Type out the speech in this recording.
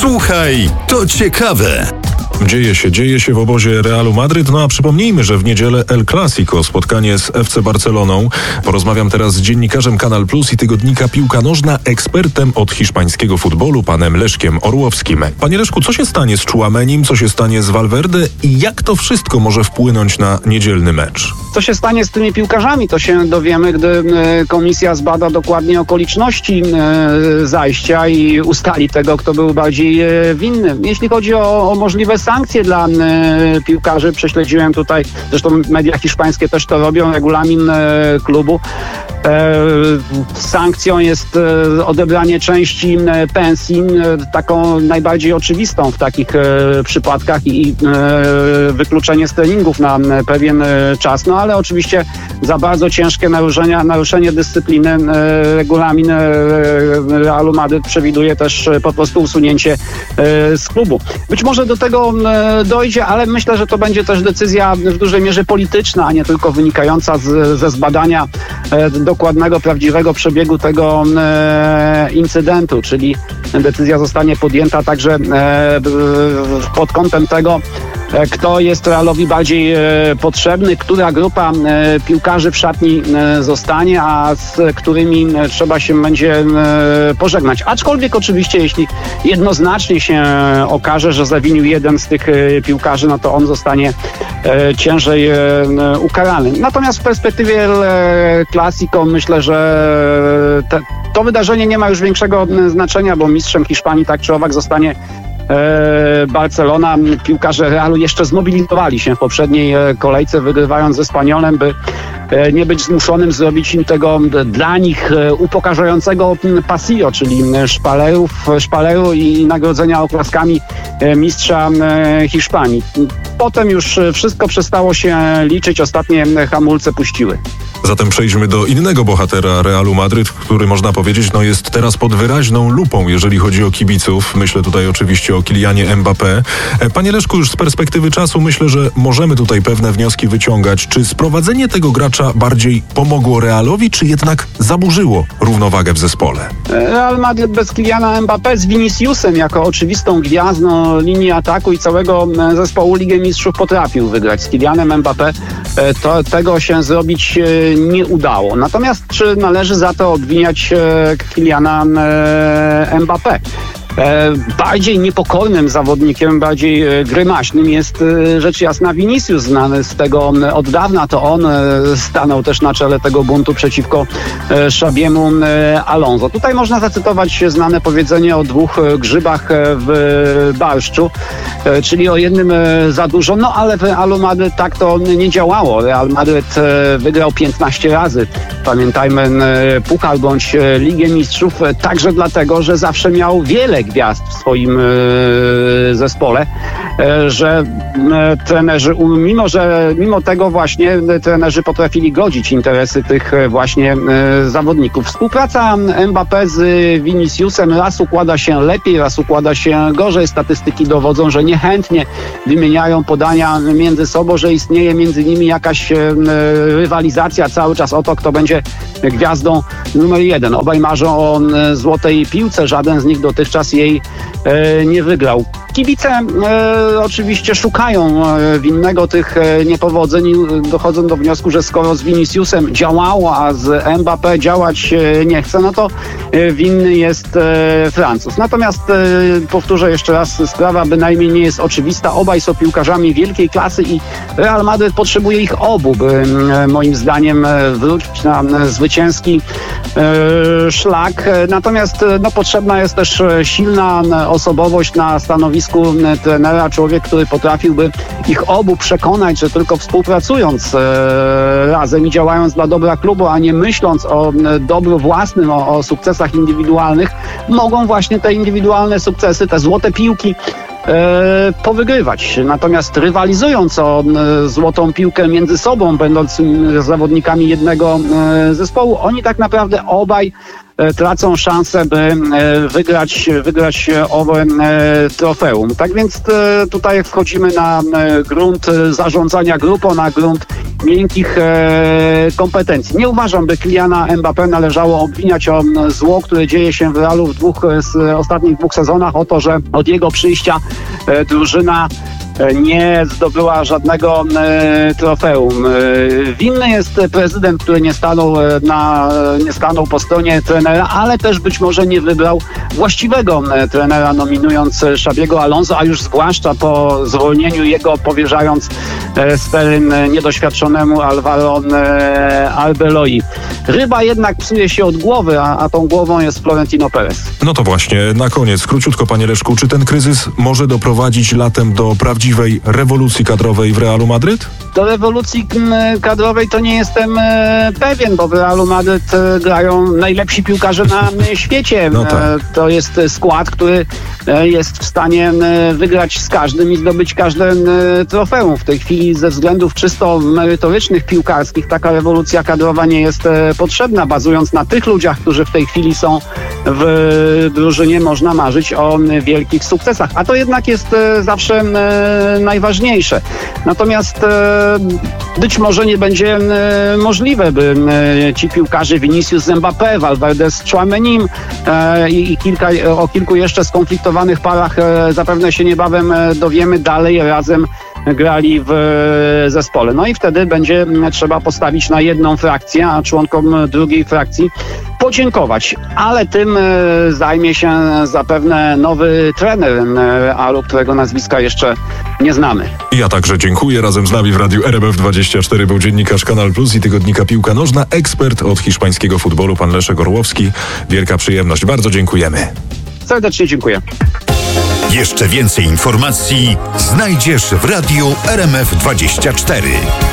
Słuchaj, to ciekawe. Dzieje się w obozie Realu Madryt. No a przypomnijmy, że w niedzielę El Clasico, spotkanie z FC Barceloną. Porozmawiam teraz z dziennikarzem Kanal Plus i tygodnika Piłka Nożna, ekspertem od hiszpańskiego futbolu, panem Leszkiem Orłowskim. Panie Leszku, co się stanie z Tchouaménim, co się stanie z Valverde i jak to wszystko może wpłynąć na niedzielny mecz? Co się stanie z tymi piłkarzami, to się dowiemy, gdy komisja zbada dokładnie okoliczności zajścia i ustali tego, kto był bardziej winny. Jeśli chodzi o możliwe sankcje dla piłkarzy, prześledziłem tutaj, zresztą media hiszpańskie też to robią, regulamin klubu. Sankcją jest odebranie części pensji, taką najbardziej oczywistą w takich przypadkach i wykluczenie z treningów na pewien czas. No ale oczywiście za bardzo ciężkie naruszenie dyscypliny regulamin Realu Madryt przewiduje też po prostu usunięcie z klubu. Być może do tego dojdzie, ale myślę, że to będzie też decyzja w dużej mierze polityczna, a nie tylko wynikająca ze zbadania dokładnego, prawdziwego przebiegu tego incydentu, czyli decyzja zostanie podjęta także pod kątem tego, kto jest Realowi bardziej potrzebny, która grupa piłkarzy w szatni zostanie, a z którymi trzeba się będzie pożegnać. Aczkolwiek oczywiście, jeśli jednoznacznie się okaże, że zawinił jeden z tych piłkarzy, no to on zostanie ciężej ukarany. Natomiast w perspektywie Clasico myślę, że to wydarzenie nie ma już większego znaczenia, bo mistrzem Hiszpanii tak czy owak zostanie Barcelona. Piłkarze Realu jeszcze zmobilizowali się w poprzedniej kolejce, wygrywając ze Espanyolem, by nie być zmuszonym zrobić im tego dla nich upokarzającego pasillo, czyli szpaleru i nagrodzenia oklaskami mistrza Hiszpanii. Potem już wszystko przestało się liczyć, ostatnie hamulce puściły. Zatem przejdźmy do innego bohatera Realu Madryt, który można powiedzieć jest teraz pod wyraźną lupą, jeżeli chodzi o kibiców. Myślę tutaj oczywiście o Kylianie Mbappé. Panie Leszku, już z perspektywy czasu myślę, że możemy tutaj pewne wnioski wyciągać. Czy sprowadzenie tego gracza bardziej pomogło Realowi, czy jednak zaburzyło równowagę w zespole? Real Madryt bez Kyliana Mbappé z Viniciusem jako oczywistą gwiazdą linii ataku i całego zespołu Ligę Mistrzów potrafił wygrać. Z Kylianem Mbappé tego się zrobić nie udało. Natomiast czy należy za to obwiniać Kyliana Mbappé? Bardziej niepokornym zawodnikiem, bardziej grymaśnym jest rzecz jasna Vinicius, znany z tego od dawna. To on stanął też na czele tego buntu przeciwko Xabiemu Alonso. Tutaj można zacytować znane powiedzenie o dwóch grzybach w barszczu, czyli o jednym za dużo, ale w Realu Madryt tak to nie działało. Real Madryt wygrał 15 razy, pamiętajmy, Puchar bądź Ligę Mistrzów, także dlatego, że zawsze miał wiele gwiazd w swoim zespole, że trenerzy, mimo tego właśnie trenerzy potrafili godzić interesy tych właśnie zawodników. Współpraca Mbappé z Viniciusem raz układa się lepiej, raz układa się gorzej. Statystyki dowodzą, że niechętnie wymieniają podania między sobą, że istnieje między nimi jakaś rywalizacja cały czas o to, kto będzie gwiazdą numer 1. Obaj marzą o złotej piłce, żaden z nich dotychczas jej nie wygrał. Kibice oczywiście szukają winnego tych niepowodzeń i dochodzą do wniosku, że skoro z Viniciusem działało, a z Mbappé działać nie chce, no to winny jest Francuz. Natomiast powtórzę jeszcze raz, sprawa bynajmniej nie jest oczywista. Obaj są piłkarzami wielkiej klasy i Real Madryt potrzebuje ich obu, by moim zdaniem wrócić na zwycięski szlak. Natomiast potrzebna jest też silna osobowość na stanowisku trenera, człowiek, który potrafiłby ich obu przekonać, że tylko współpracując razem i działając dla dobra klubu, a nie myśląc o dobru własnym, o sukcesach indywidualnych, mogą właśnie te indywidualne sukcesy, te złote piłki powygrywać. Natomiast rywalizując o złotą piłkę między sobą, będąc zawodnikami jednego zespołu, oni tak naprawdę obaj tracą szansę, by wygrać owe trofeum. Tak więc tutaj wchodzimy na grunt zarządzania grupą, na grunt miękkich kompetencji. Nie uważam, by Kyliana Mbappé należało obwiniać o zło, które dzieje się w Realu w ostatnich dwóch sezonach, o to, że od jego przyjścia drużyna nie zdobyła żadnego trofeum. Winny jest prezydent, który nie stanął po stronie trenera, ale też być może nie wybrał właściwego trenera, nominując Xabiego Alonso, a już zwłaszcza po zwolnieniu jego powierzając steryn niedoświadczonemu Alvaro Arbeloi. Ryba jednak psuje się od głowy, a tą głową jest Florentino Perez. No to właśnie, na koniec, króciutko, panie Leszku, czy ten kryzys może doprowadzić latem do prawdziwej rewolucji kadrowej w Realu Madryt? Do rewolucji kadrowej to nie jestem pewien, bo w Realu Madryt grają najlepsi piłkarze na świecie. No tak. To jest skład, który jest w stanie wygrać z każdym i zdobyć każde trofeum. W tej chwili ze względów czysto merytorycznych, piłkarskich taka rewolucja kadrowa nie jest potrzebna. Bazując na tych ludziach, którzy w tej chwili są w drużynie, można marzyć o wielkich sukcesach. A to jednak jest zawsze najważniejsze. Natomiast być może nie będzie możliwe, by ci piłkarze Vinicius Mbappé, Valverde z Tchouaménim i o kilku jeszcze skonfliktowanych parach zapewne się niebawem dowiemy, dalej razem grali w zespole. No i wtedy będzie trzeba postawić na jedną frakcję, a członkom drugiej frakcji podziękować. Ale tym zajmie się zapewne nowy trener Realu, którego nazwiska jeszcze nie znamy. Ja także dziękuję. Razem z nami w Radiu RMF24 był dziennikarz Kanal Plus i tygodnika Piłka Nożna, ekspert od hiszpańskiego futbolu, pan Leszek Orłowski. Wielka przyjemność. Bardzo dziękujemy. Serdecznie dziękuję. Jeszcze więcej informacji znajdziesz w Radiu RMF24.